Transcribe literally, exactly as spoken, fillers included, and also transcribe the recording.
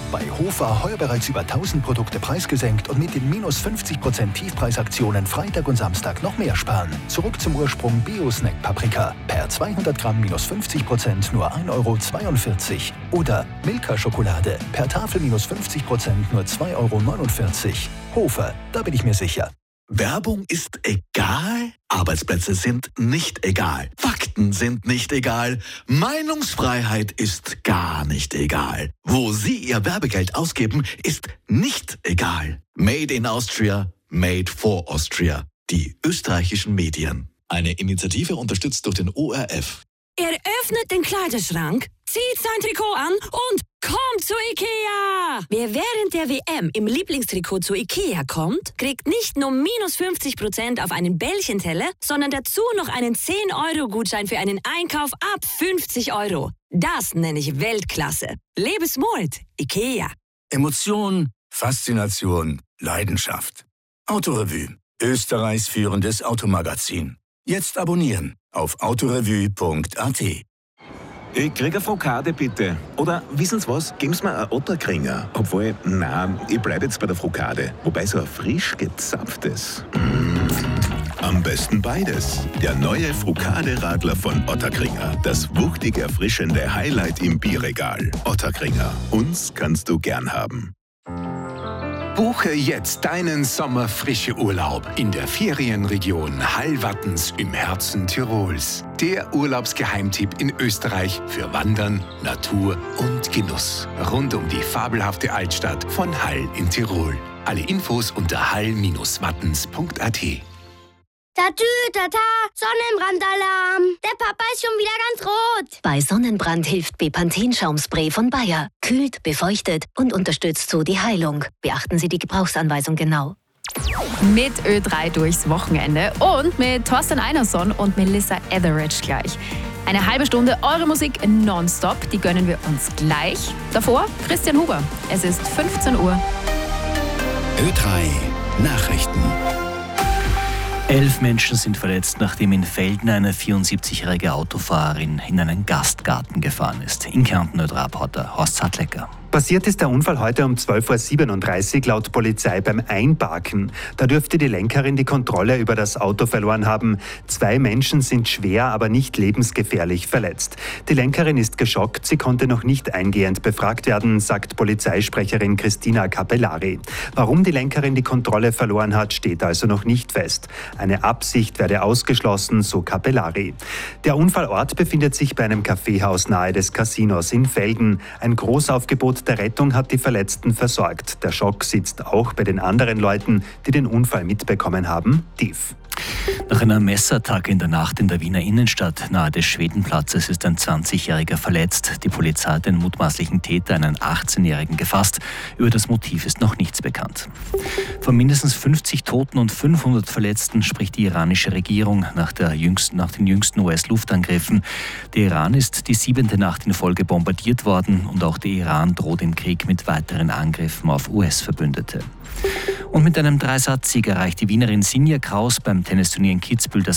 Bei Hofer heuer bereits über tausend Produkte preisgesenkt und mit den minus fünfzig Prozent Tiefpreisaktionen Freitag und Samstag noch mehr sparen. Zurück zum Ursprung Bio-Snack Paprika. Per zweihundert Gramm minus fünfzig Prozent nur ein Euro zweiundvierzig. Oder Milka Schokolade. Per Tafel minus fünfzig Prozent nur zwei Euro neunundvierzig. Hofer, da bin ich mir sicher. Werbung ist egal, Arbeitsplätze sind nicht egal, Fakten sind nicht egal, Meinungsfreiheit ist gar nicht egal. Wo Sie Ihr Werbegeld ausgeben, ist nicht egal. Made in Austria, made for Austria. Die österreichischen Medien. Eine Initiative unterstützt durch den O R F. Er öffnet den Kleiderschrank, zieht sein Trikot an und kommt zu Ikea! Wer während der W M im Lieblingstrikot zu Ikea kommt, kriegt nicht nur minus fünfzig Prozent auf einen Bällchenteller, sondern dazu noch einen zehn Euro Gutschein für einen Einkauf ab fünfzig Euro. Das nenne ich Weltklasse. Lebensmut, Ikea. Emotion, Faszination, Leidenschaft. Autorevue, Österreichs führendes Automagazin. Jetzt abonnieren auf autorevue punkt a t. Ich krieg eine Frokade, bitte. Oder, wissen Sie was, geben Sie mir einen Otterkringer. Obwohl, nein, ich bleib jetzt bei der Frokade. Wobei so ein frisch gezapftes. Mm. Am besten beides. Der neue Frokade-Radler von Otterkringer. Das wuchtig erfrischende Highlight im Bierregal. Otterkringer. Uns kannst du gern haben. Buche jetzt deinen Sommerfrische-Urlaub in der Ferienregion Hallwattens im Herzen Tirols. Der Urlaubsgeheimtipp in Österreich für Wandern, Natur und Genuss. Rund um die fabelhafte Altstadt von Hall in Tirol. Alle Infos unter hall Bindestrich wattens punkt a t. Tatü, tata, Sonnenbrandalarm. Der Papa ist schon wieder ganz rot. Bei Sonnenbrand hilft Bepanthen-Schaumspray von Bayer. Kühlt, befeuchtet und unterstützt so die Heilung. Beachten Sie die Gebrauchsanweisung genau. Mit Ö drei durchs Wochenende und mit Thorsten Einerson und Melissa Etheridge gleich. Eine halbe Stunde eure Musik nonstop, die gönnen wir uns gleich. Davor Christian Huber. Es ist fünfzehn Uhr. Ö drei Nachrichten. Elf Menschen sind verletzt, nachdem in Velden eine vierundsiebzigjährige Autofahrerin in einen Gastgarten gefahren ist. In Kärnten Ö drei Reporter Horst Sattlecker. Passiert ist der Unfall heute um zwölf Uhr siebenunddreißig laut Polizei beim Einparken. Da dürfte die Lenkerin die Kontrolle über das Auto verloren haben. Zwei Menschen sind schwer, aber nicht lebensgefährlich verletzt. Die Lenkerin ist geschockt, sie konnte noch nicht eingehend befragt werden, sagt Polizeisprecherin Christina Capellari. Warum die Lenkerin die Kontrolle verloren hat, steht also noch nicht fest. Eine Absicht werde ausgeschlossen, so Capellari. Der Unfallort befindet sich bei einem Kaffeehaus nahe des Casinos in Velden. Ein Großaufgebot der Rettung hat die Verletzten versorgt. Der Schock sitzt auch bei den anderen Leuten, die den Unfall mitbekommen haben, tief. Nach einer Messerattacke in der Nacht in der Wiener Innenstadt nahe des Schwedenplatzes ist ein zwanzigjähriger verletzt. Die Polizei hat den mutmaßlichen Täter, einen achtzehnjährigen, gefasst. Über das Motiv ist noch nichts bekannt. Von mindestens fünfzig Toten und fünfhundert Verletzten spricht die iranische Regierung nach, der jüngsten, nach den jüngsten U S-Luftangriffen. Der Iran ist die siebente Nacht in Folge bombardiert worden und auch der Iran droht im Krieg mit weiteren Angriffen auf U S-Verbündete. Und mit einem Dreisatz-Sieg erreicht die Wienerin Sinja Kraus beim Tennisturnier in Kitzbühel das